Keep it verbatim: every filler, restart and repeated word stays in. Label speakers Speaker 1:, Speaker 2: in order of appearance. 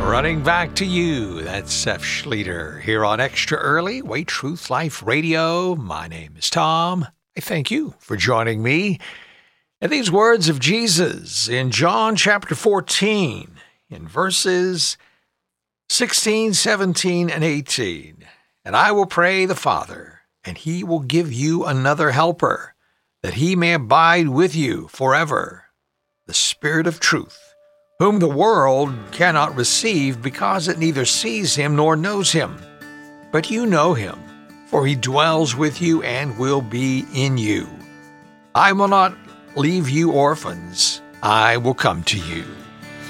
Speaker 1: Running back to you, that's Seth Schleter here on Extra Early, Way Truth Life Radio. My name is Tom. I thank you for joining me. And these words of Jesus in John chapter fourteen, in verses sixteen, seventeen, and eighteen. And I will pray the Father, and he will give you another helper, that he may abide with you forever, the Spirit of truth, whom the world cannot receive because it neither sees him nor knows him. But you know him, for he dwells with you and will be in you. I will not leave you orphans. I will come to you.